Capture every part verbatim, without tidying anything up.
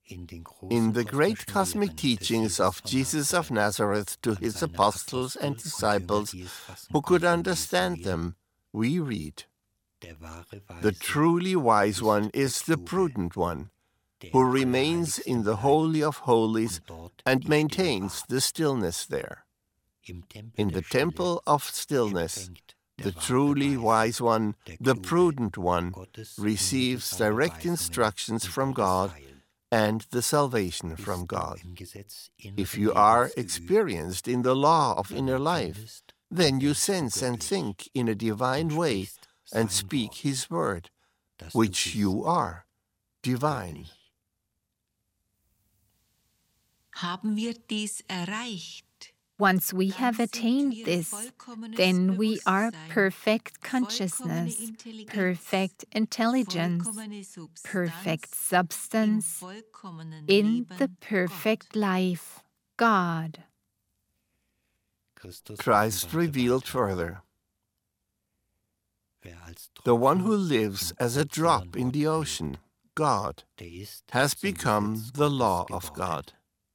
In the great cosmic teachings of Jesus of Nazareth to his apostles and disciples who could understand them, we read, "The truly wise one is the prudent one, who remains in the Holy of Holies and maintains the stillness there. In the temple of stillness, the truly wise one, the prudent one, receives direct instructions from God and the salvation from God. If you are experienced in the law of inner life, then you sense and think in a divine way and speak His word, which you are, divine." Haben wir dies erreicht? Once we have attained this, then we are perfect consciousness, perfect intelligence, perfect substance, in the perfect life, God. Christ revealed further, "The one who lives as a drop in the ocean, God, has become the law of God.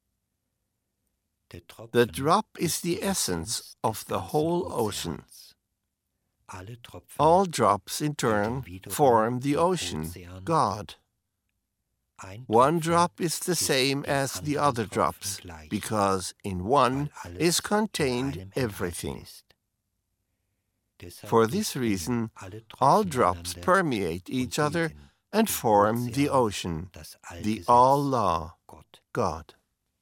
The drop is the essence of the whole ocean. All drops in turn form the ocean, God. One drop is the same as the other drops, because in one is contained everything. For this reason, all drops permeate each other and form the ocean, the all-law, God."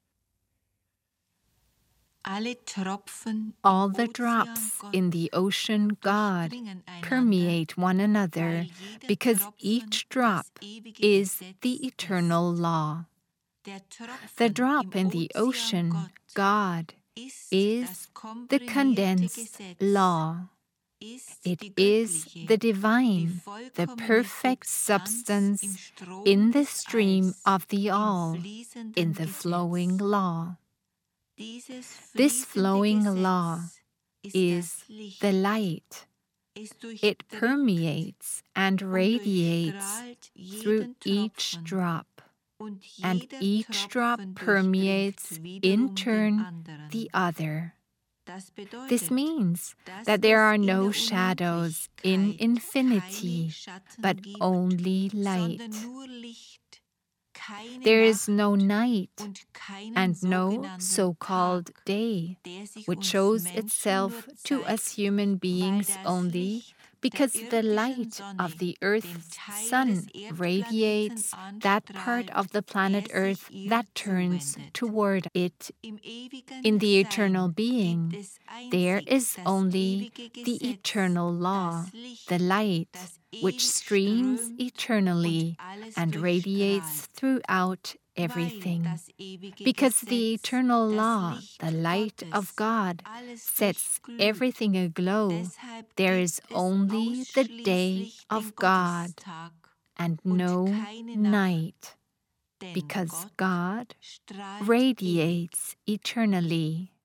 All the drops in the ocean, God, permeate one another because each drop is the eternal law. The drop in the ocean, God, is the condensed law. It is the divine, the perfect substance in the stream of the all, in the flowing law. This flowing law is the light. It permeates and radiates through each drop, and each drop permeates in turn the other. This means that there are no shadows in infinity, but only light. There is no night and no so-called day, which shows itself to us human beings only because the light of the Earth's sun radiates that part of the planet Earth that turns toward it. In the eternal being, there is only the eternal law, the light, which streams eternally and radiates throughout everything. Because the eternal law, the light of God, sets everything aglow, there is only the day of God and no night, because God radiates eternally.